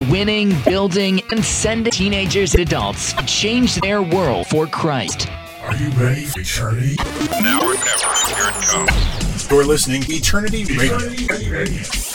winning, building, and sending teenagers and adults to change their world for Christ. Are you ready for eternity? Now or never, here it comes. You're listening to Eternity Radio.